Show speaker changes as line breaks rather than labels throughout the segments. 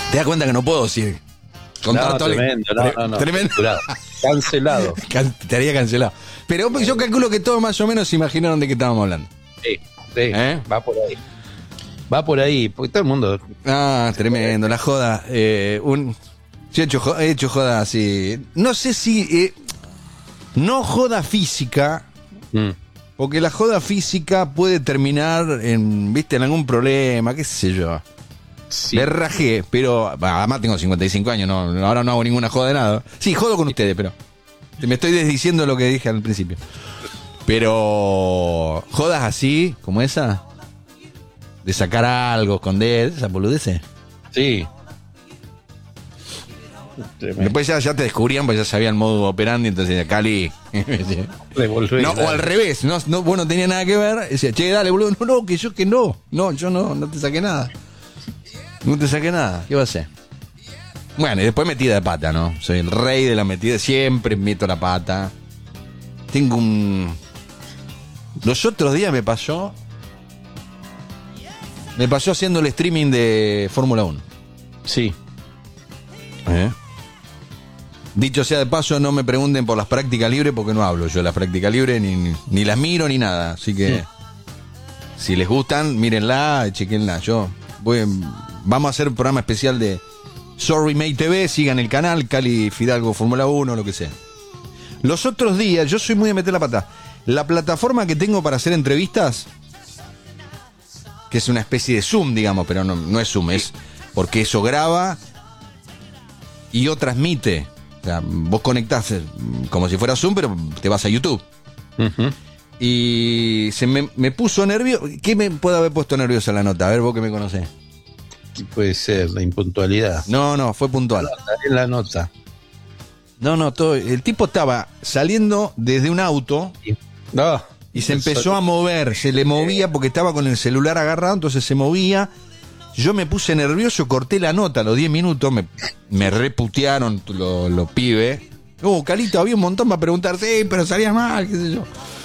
¿Te das cuenta que no puedo decir?
No, tremendo, no.
Tremendo.
Cancelado.
Te haría cancelado. Pero yo calculo que todos más o menos se imaginaron de qué estábamos hablando.
Sí, va por ahí. Va por ahí, porque todo el mundo...
Ah, tremendo, la joda. Yo he hecho joda así. No sé si... no joda física, porque la joda física puede terminar en algún problema, qué sé yo.
Sí.
Me rajé, pero además tengo 55 años, no, ahora no hago ninguna joda de nada. Sí, jodo con ustedes, pero me estoy desdiciendo lo que dije al principio. Pero jodas así, como esa, de sacar algo, esconder, esa boludece.
Sí.
Después ya te descubrían, pues ya sabían modo operandi, entonces Cali. No, o al revés, no, vos no tenías nada que ver. Decía, che, dale, boludo, no, que no. No, yo no te saqué nada. No te saqué nada, ¿qué va a hacer? Bueno, y después metida de pata, ¿no? Soy el rey de la metida, siempre meto la pata. Tengo Los otros días me pasó haciendo el streaming de Fórmula 1.
Sí.
Dicho sea de paso, no me pregunten por las prácticas libres porque no hablo yo de las prácticas libres, ni las miro ni nada. Así que si les gustan, mírenla, chequenla. Vamos a hacer un programa especial de Sorry Mate TV, sigan el canal, Cali Fidalgo Fórmula 1, lo que sea. Los otros días, yo soy muy de meter la pata. La plataforma que tengo para hacer entrevistas, que es una especie de Zoom, digamos, pero no es Zoom, es porque eso graba y transmite. O sea, vos conectás como si fuera Zoom, pero te vas a YouTube. Y me puso nervioso. ¿Qué me puede haber puesto nervioso la nota? A ver, vos que me conocés.
¿Qué puede ser? La impuntualidad.
No, fue puntual.
En la nota.
No, el tipo estaba saliendo desde un auto y se empezó a mover, se le movía porque estaba con el celular agarrado, entonces se movía. Yo me puse nervioso, corté la nota a los 10 minutos, me reputearon los pibes. Calito, había un montón para preguntar, sí, pero salía mal, qué sé yo.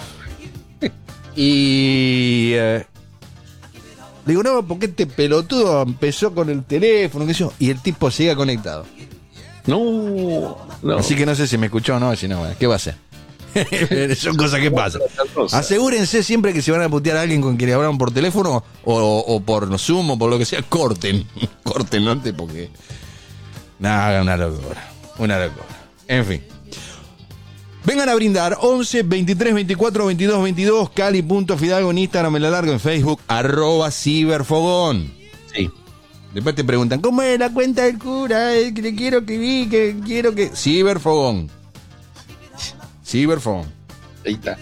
Y digo, no, porque este pelotudo empezó con el teléfono, qué sé yo, y el tipo seguía conectado.
No.
Así que no sé si me escuchó o no, si no, ¿qué va a hacer? Son cosas que pasan. Asegúrense siempre que si van a putear a alguien con quien hablan por teléfono o por Zoom o por lo que sea, corten antes porque nada, una locura. En fin, vengan a brindar 11 23 24 22 22 Cali.Fidalgo en Instagram, me la largo en Facebook @ciberfogón. Sí. Después te preguntan, ¿cómo es la cuenta del cura? Que quiero que... Ciberfogón.
Ahí está.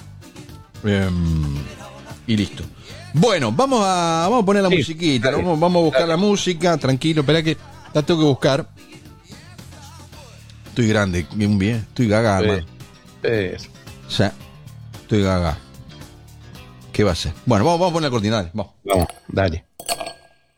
Y listo. Bueno, vamos a poner la musiquita. Vamos a buscar la música. Tranquilo, espera que la tengo que buscar. Estoy grande, bien. Estoy gaga, man. Sí, estoy gaga. ¿Qué va a ser? Bueno, vamos a poner la cortina, dale. Vamos,
dale.